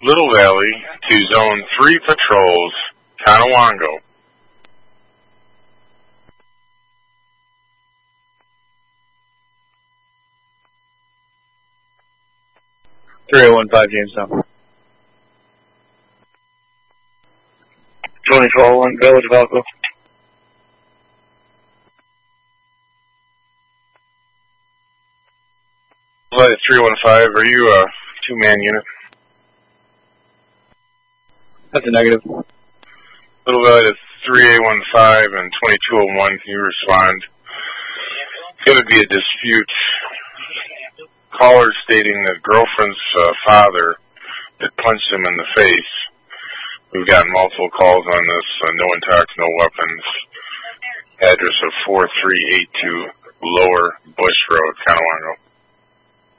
Little Valley to Zone 3 Patrols, Tonawongo. Jamestown. 2401, Village of Alco. Light 315, are you a two-man unit? That's a negative. Little Valley to 3815 and 2201, can you respond? It's going to be a dispute. Caller stating that girlfriend's father had punched him in the face. We've gotten multiple calls on this. No intox, no weapons. Address of 4382 Lower Bush Road, Tonawongo.